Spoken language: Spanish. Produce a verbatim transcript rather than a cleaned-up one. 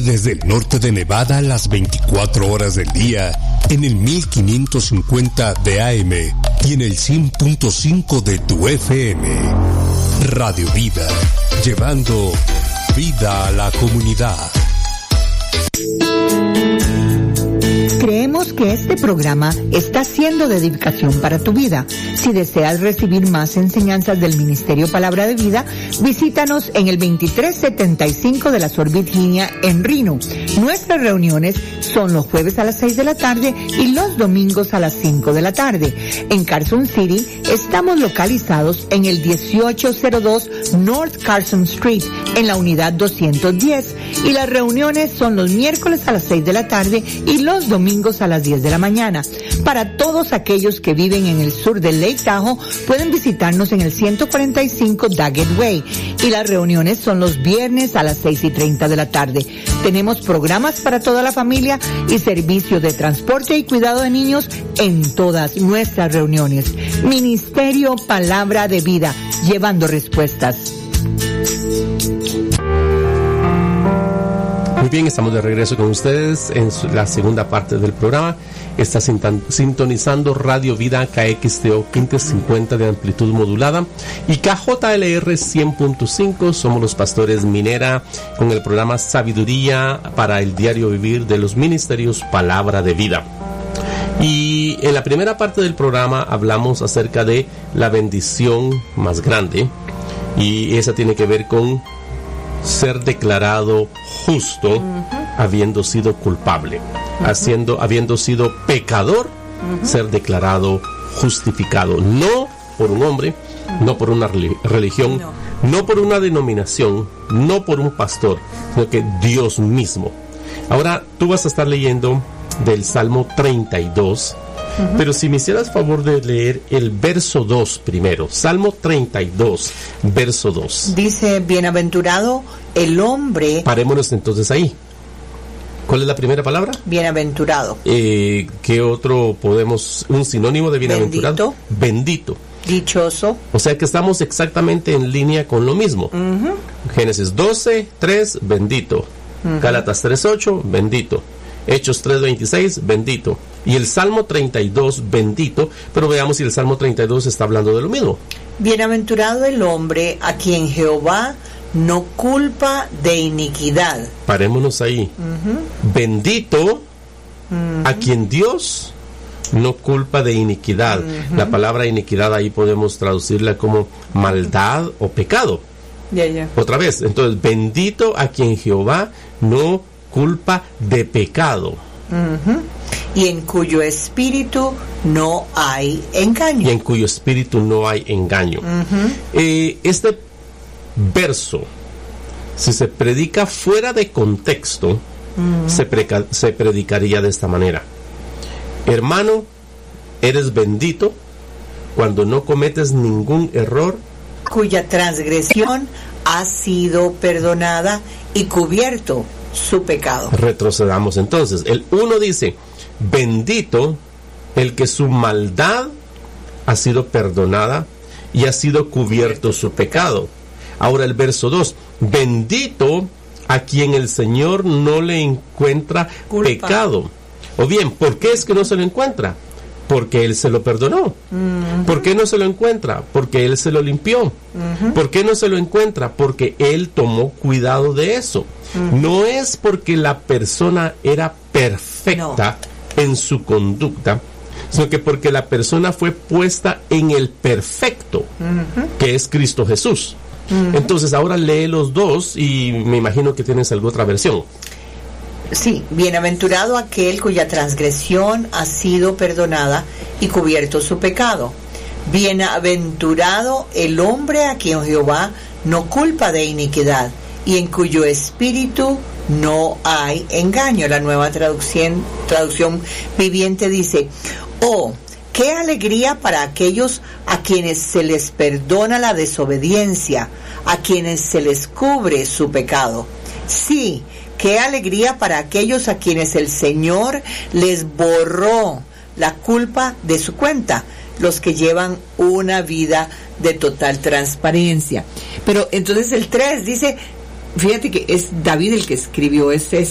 desde el norte de Nevada las veinticuatro horas del día en el mil quinientos cincuenta de A M y en el cien punto cinco de tu F M. Radio Vida, llevando vida a la comunidad. Creemos que este programa está siendo de edificación para tu vida. Si deseas recibir más enseñanzas del Ministerio Palabra de Vida, visítanos en el veintitrés setenta y cinco de la Sur Virginia en Reno. Nuestras reuniones son los jueves a las seis de la tarde y los domingos a las cinco de la tarde. En Carson City estamos localizados en el dieciocho cero dos North Carson Street, en la unidad doscientos diez, y las reuniones son los miércoles a las seis de la tarde y los domingos a las diez de la mañana. Para todos aquellos que viven en el sur del Lake Tahoe, pueden visitarnos en el ciento cuarenta y cinco Daggett Way, y las reuniones son los viernes a las seis y treinta de la tarde. Tenemos programas para toda la familia y servicio de transporte y cuidado de niños en todas nuestras reuniones. Ministerio Palabra de Vida, llevando respuestas. Muy bien, estamos de regreso con ustedes en la segunda parte del programa. Está sintonizando Radio Vida K X T O quinientos cincuenta de amplitud modulada y K J L R cien punto cinco. Somos los pastores Minera con el programa Sabiduría para el Diario Vivir de los Ministerios Palabra de Vida. Y en la primera parte del programa hablamos acerca de la bendición más grande, y esa tiene que ver con ser declarado justo, uh-huh, habiendo sido culpable, uh-huh, haciendo, habiendo sido pecador, uh-huh, ser declarado justificado, no por un hombre, uh-huh, no por una religión, no. no por una denominación, no por un pastor, sino que Dios mismo. Ahora tú vas a estar leyendo del Salmo treinta y dos, uh-huh, pero si me hicieras favor de leer el verso dos primero. Salmo treinta y dos, verso dos. Dice: bienaventurado el hombre... Parémonos entonces ahí. ¿Cuál es la primera palabra? Bienaventurado. Eh, ¿Qué otro podemos... un sinónimo de bienaventurado? Bendito. Bendito. Dichoso. O sea que estamos exactamente en línea con lo mismo. Uh-huh. Génesis doce, tres, bendito. Uh-huh. Gálatas tres, ocho, bendito. Hechos tres veintiséis, bendito. Y el Salmo treinta y dos, bendito. Pero veamos si el Salmo treinta y dos está hablando de lo mismo. Bienaventurado el hombre a quien Jehová no culpa de iniquidad. Parémonos ahí. Uh-huh. Bendito uh-huh, a quien Dios no culpa de iniquidad. Uh-huh. La palabra iniquidad ahí podemos traducirla como maldad o pecado. Yeah, yeah. Otra vez. Entonces, bendito a quien Jehová no culpa de pecado. Uh-huh. Y en cuyo espíritu no hay engaño. Y en cuyo espíritu no hay engaño. Uh-huh. Eh, este verso, si se predica fuera de contexto, uh-huh, se, preca- se predicaría de esta manera: hermano, eres bendito cuando no cometes ningún error, cuya transgresión ha sido perdonada y cubierto su pecado. Retrocedamos entonces. El uno dice: bendito el que su maldad ha sido perdonada y ha sido cubierto su pecado. Ahora el verso dos: bendito a quien el Señor no le encuentra culpa, pecado. O bien, ¿por qué es que no se lo encuentra? Porque Él se lo perdonó. Uh-huh. ¿Por qué no se lo encuentra? Porque Él se lo limpió. Uh-huh. ¿Por qué no se lo encuentra? Porque Él tomó cuidado de eso. Uh-huh. No es porque la persona era perfecta no. en su conducta, sino que porque la persona fue puesta en el perfecto, uh-huh, que es Cristo Jesús. Uh-huh. Entonces ahora lee los dos y me imagino que tienes alguna otra versión. Sí, bienaventurado aquel cuya transgresión ha sido perdonada y cubierto su pecado. Bienaventurado el hombre a quien Jehová no culpa de iniquidad y en cuyo espíritu no hay engaño. La Nueva traducción, traducción viviente dice: oh, qué alegría para aquellos a quienes se les perdona la desobediencia, a quienes se les cubre su pecado. Sí, qué alegría para aquellos a quienes el Señor les borró la culpa de su cuenta, los que llevan una vida de total transparencia. Pero entonces el tres dice, fíjate que es David el que escribió ese